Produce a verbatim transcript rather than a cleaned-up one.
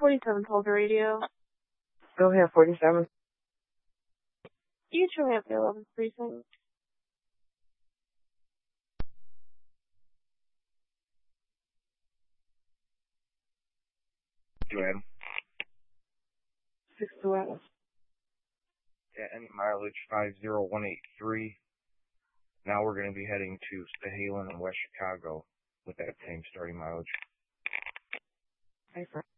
forty-seven, hold the radio. Go ahead, forty-seven. You show me up the eleventh precinct. Joanne. Six twelve. Yeah, and mileage five zero one eight three. Now we're going to be heading to Stahalin and West Chicago with that same starting mileage. Hey,